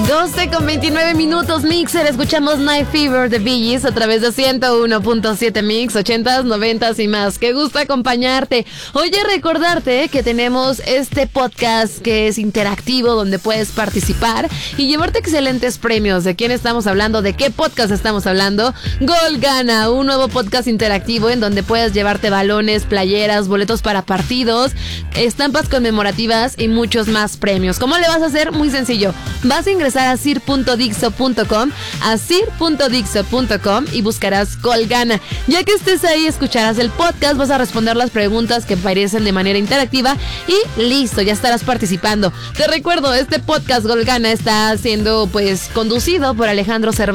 12:29 Mixer, escuchamos Night Fever de Bee Gees a través de 101.7 Mix, 80s, 90s y más. Qué gusto acompañarte. Oye, recordarte que tenemos este podcast que es interactivo, donde puedes participar y llevarte excelentes premios. ¿De quién estamos hablando? ¿De qué podcast estamos hablando? Gol Gana, un nuevo podcast interactivo en donde puedes llevarte balones, playeras, boletos para partidos, estampas conmemorativas y muchos más premios. ¿Cómo le vas a hacer? Muy sencillo. Vas a ingresar a sir.dixo.com, y buscarás Gol Gana. Ya que estés ahí, escucharás el podcast, vas a responder las preguntas que aparecen de manera interactiva y listo, ya estarás participando. Te recuerdo, este podcast Gol Gana está siendo conducido por Alejandro Cervantes.